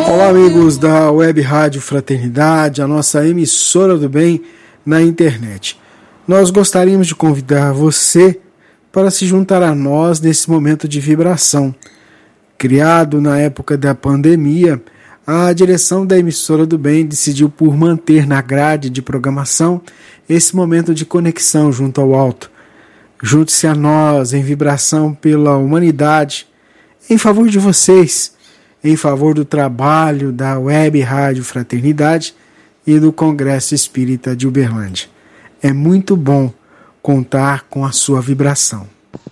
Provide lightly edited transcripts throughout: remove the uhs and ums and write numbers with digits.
Olá, amigos da Web Rádio Fraternidade, a nossa emissora do bem na internet. Nós gostaríamos de convidar você para se juntar a nós nesse momento de vibração. Criado na época da pandemia, a direção da emissora do bem decidiu por manter na grade de programação esse momento de conexão junto ao alto. Junte-se a nós em vibração pela humanidade, em favor de vocês, em favor do trabalho da Web Rádio Fraternidade e do Congresso Espírita de Uberlândia. É muito bom contar com a sua vibração.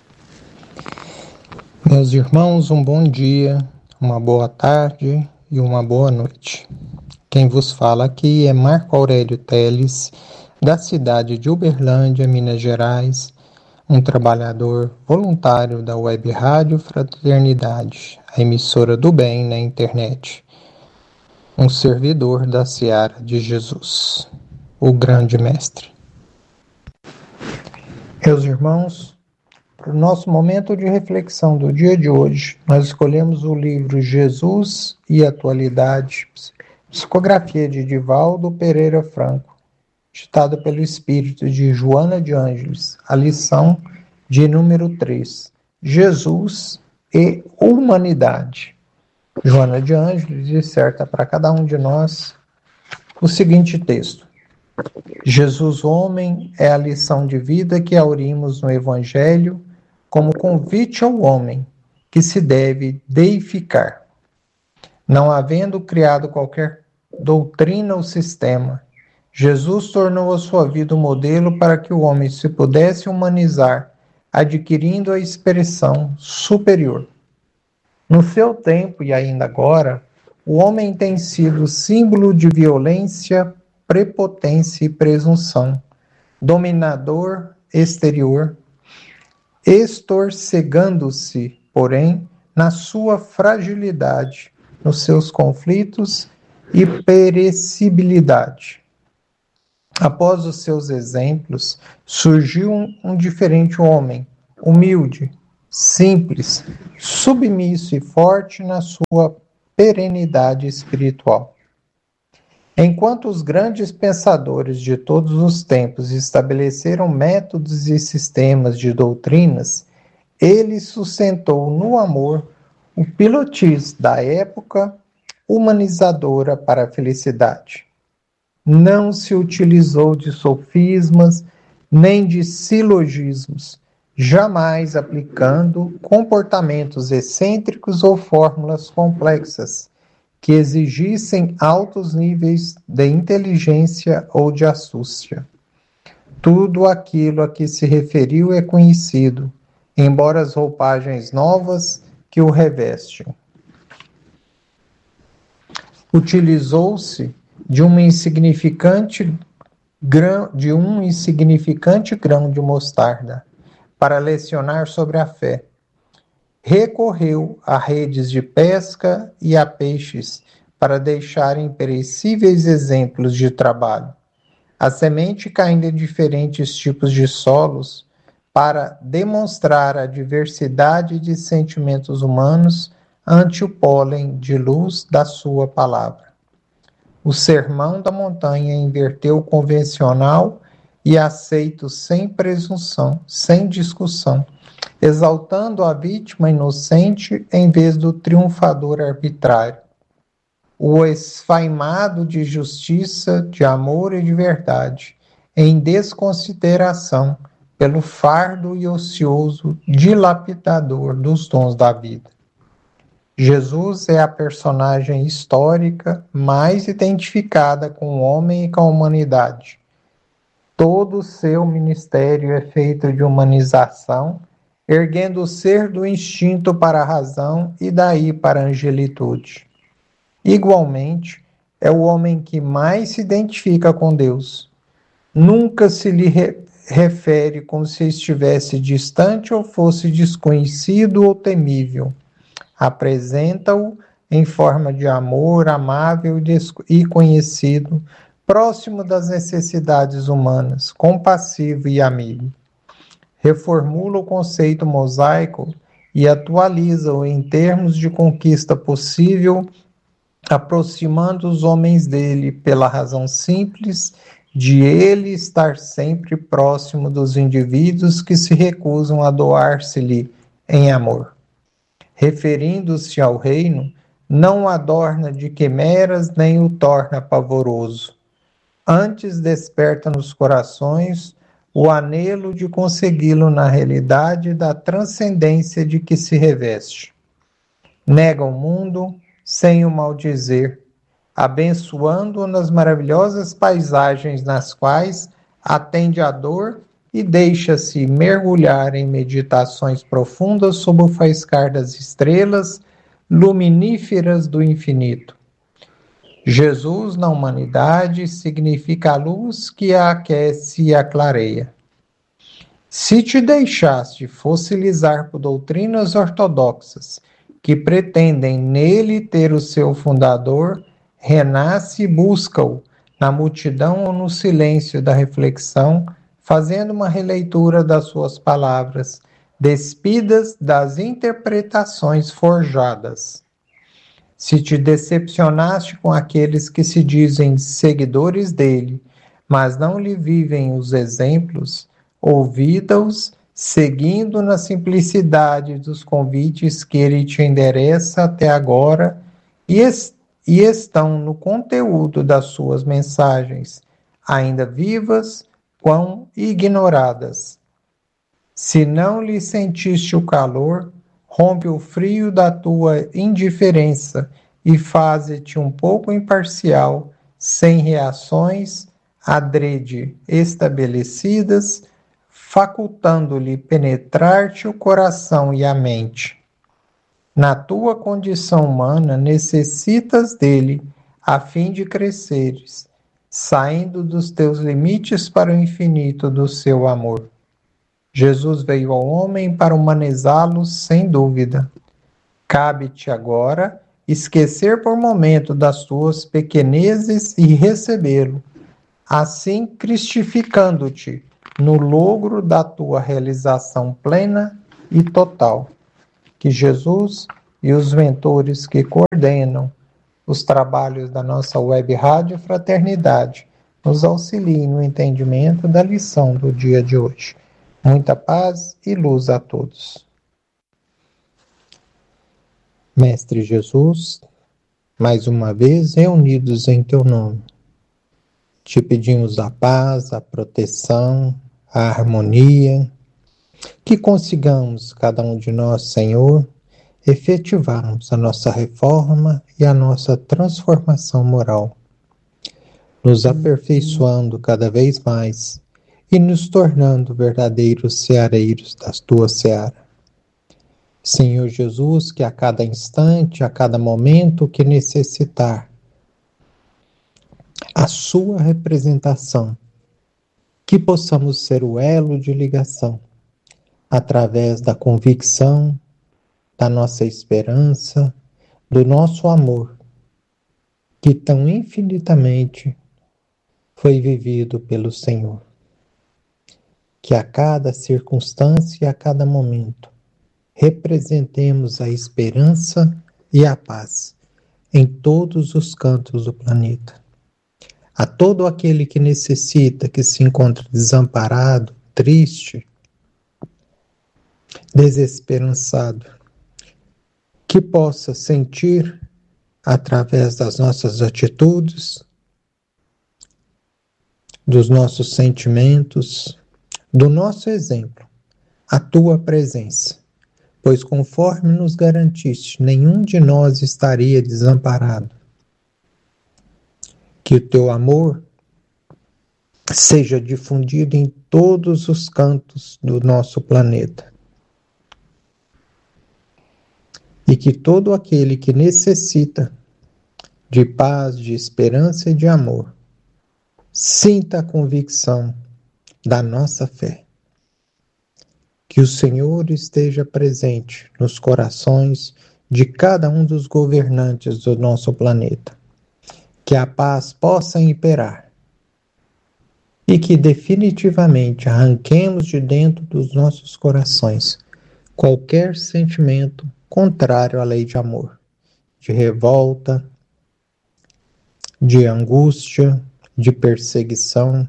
Meus irmãos, um bom dia, uma boa tarde e uma boa noite. Quem vos fala aqui é Marco Aurélio Teles, da cidade de Uberlândia, Minas Gerais, um trabalhador voluntário da Web Rádio Fraternidade, a emissora do bem na internet, um servidor da Seara de Jesus, o grande mestre. Meus irmãos, para o nosso momento de reflexão do dia de hoje, nós escolhemos o livro Jesus e Atualidade, psicografia de Divaldo Pereira Franco, ditada pelo espírito de Joana de Ângeles, a lição de número 3, Jesus e Humanidade. Joana de Ângeles disserta para cada um de nós o seguinte texto: Jesus homem é a lição de vida que aurimos no Evangelho como convite ao homem que se deve deificar. Não havendo criado qualquer doutrina ou sistema, Jesus tornou a sua vida um modelo para que o homem se pudesse humanizar, adquirindo a expressão superior. No seu tempo e ainda agora, o homem tem sido símbolo de violência, prepotência e presunção, dominador exterior, estorcegando-se, porém, na sua fragilidade, nos seus conflitos e perecibilidade. Após os seus exemplos, surgiu um diferente homem, humilde, simples, submisso e forte na sua perenidade espiritual. Enquanto os grandes pensadores de todos os tempos estabeleceram métodos e sistemas de doutrinas, ele sustentou no amor o pilotis da época humanizadora para a felicidade. Não se utilizou de sofismas nem de silogismos, jamais aplicando comportamentos excêntricos ou fórmulas complexas que exigissem altos níveis de inteligência ou de astúcia. Tudo aquilo a que se referiu é conhecido, embora as roupagens novas que o revestem. Utilizou-se de um insignificante grão de mostarda para lecionar sobre a fé. Recorreu a redes de pesca e a peixes para deixarem perecíveis exemplos de trabalho. A semente caindo em diferentes tipos de solos para demonstrar a diversidade de sentimentos humanos ante o pólen de luz da sua palavra. O sermão da montanha inverteu o convencional e aceito sem presunção, sem discussão, exaltando a vítima inocente em vez do triunfador arbitrário. O esfaimado de justiça, de amor e de verdade, em desconsideração pelo fardo e ocioso dilapidador dos dons da vida. Jesus é a personagem histórica mais identificada com o homem e com a humanidade. Todo o seu ministério é feito de humanização, erguendo o ser do instinto para a razão e daí para a angelitude. Igualmente, é o homem que mais se identifica com Deus. Nunca se lhe refere como se estivesse distante ou fosse desconhecido ou temível. Apresenta-o em forma de amor, amável e conhecido, próximo das necessidades humanas, compassivo e amigo. Reformula o conceito mosaico e atualiza-o em termos de conquista possível aproximando os homens dele pela razão simples de ele estar sempre próximo dos indivíduos que se recusam a doar-se-lhe em amor. Referindo-se ao reino, não o adorna de quimeras nem o torna pavoroso. Antes desperta nos corações o anelo de consegui-lo na realidade da transcendência de que se reveste. Nega o mundo sem o maldizer, abençoando-o nas maravilhosas paisagens nas quais atende a dor e deixa-se mergulhar em meditações profundas sob o faiscar das estrelas luminíferas do infinito. Jesus na humanidade significa a luz que a aquece e a clareia. Se te deixaste fossilizar por doutrinas ortodoxas que pretendem nele ter o seu fundador, renasce e busca-o na multidão ou no silêncio da reflexão, fazendo uma releitura das suas palavras, despidas das interpretações forjadas. Se te decepcionaste com aqueles que se dizem seguidores dele, mas não lhe vivem os exemplos, ouvida-os, seguindo na simplicidade dos convites que ele te endereça até agora e estão no conteúdo das suas mensagens, ainda vivas, quão ignoradas. Se não lhe sentiste o calor, rompe o frio da tua indiferença e faze-te um pouco imparcial, sem reações adrede estabelecidas, facultando-lhe penetrar-te o coração e a mente. Na tua condição humana necessitas dele, a fim de cresceres, saindo dos teus limites para o infinito do seu amor. Jesus veio ao homem para humanizá-lo sem dúvida. Cabe-te agora esquecer por momento das tuas pequenezes e recebê-lo, assim cristificando-te no logro da tua realização plena e total. Que Jesus e os mentores que coordenam os trabalhos da nossa web rádio Fraternidade nos auxiliem no entendimento da lição do dia de hoje. Muita paz e luz a todos. Mestre Jesus, mais uma vez reunidos em teu nome, te pedimos a paz, a proteção, a harmonia, que consigamos, cada um de nós, Senhor, efetivarmos a nossa reforma e a nossa transformação moral, nos aperfeiçoando cada vez mais e nos tornando verdadeiros ceareiros da tua seara. Senhor Jesus, que a cada instante, a cada momento que necessitar, a sua representação, que possamos ser o elo de ligação, através da convicção, da nossa esperança, do nosso amor, que tão infinitamente foi vivido pelo Senhor. Que a cada circunstância e a cada momento representemos a esperança e a paz em todos os cantos do planeta. A todo aquele que necessita, que se encontra desamparado, triste, desesperançado, que possa sentir, através das nossas atitudes, dos nossos sentimentos, do nosso exemplo, a tua presença, pois conforme nos garantiste, nenhum de nós estaria desamparado. Que o teu amor seja difundido em todos os cantos do nosso planeta. E que todo aquele que necessita de paz, de esperança e de amor, sinta a convicção da nossa fé. Que o Senhor esteja presente nos corações de cada um dos governantes do nosso planeta. Que a paz possa imperar. E que definitivamente arranquemos de dentro dos nossos corações qualquer sentimento contrário à lei de amor, de revolta, de angústia, de perseguição,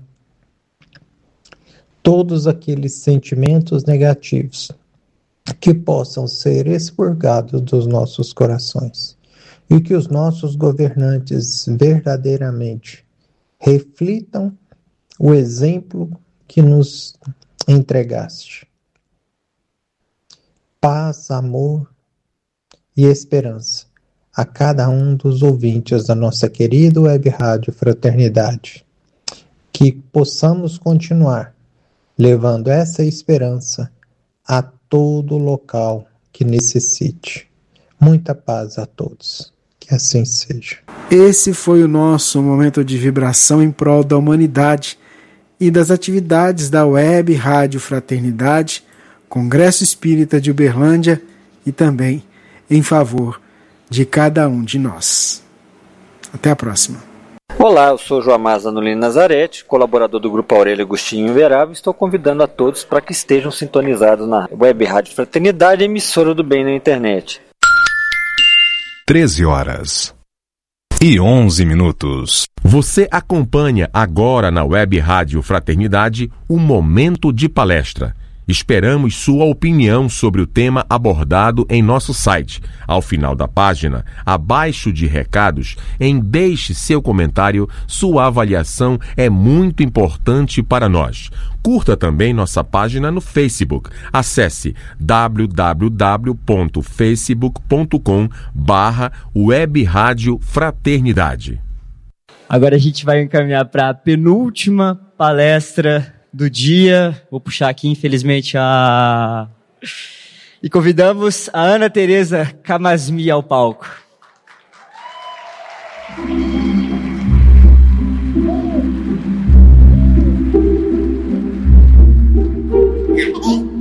todos aqueles sentimentos negativos que possam ser expurgados dos nossos corações e que os nossos governantes verdadeiramente reflitam o exemplo que nos entregaste. Paz, amor e esperança a cada um dos ouvintes da nossa querida Web Rádio Fraternidade. Que possamos continuar levando essa esperança a todo local que necessite. Muita paz a todos. Que assim seja. Esse foi o nosso momento de vibração em prol da humanidade e das atividades da Web Rádio Fraternidade, Congresso Espírita de Uberlândia e também em favor de cada um de nós. Até a próxima. Olá, eu sou Joamar Zanolini Nazarete, colaborador do Grupo Aurélio Agostinho Inverável, e estou convidando a todos para que estejam sintonizados na Web Rádio Fraternidade, emissora do bem na internet. 13h11. Você acompanha agora na Web Rádio Fraternidade um momento de palestra. Esperamos sua opinião sobre o tema abordado em nosso site. Ao final da página, abaixo de recados, deixe seu comentário. Sua avaliação é muito importante para nós. Curta também nossa página no Facebook. Acesse www.facebook.com/Web Rádio Fraternidade. Agora a gente vai encaminhar para a penúltima palestra do dia. Vou puxar aqui, infelizmente, e convidamos a Ana Tereza Camasmi ao palco.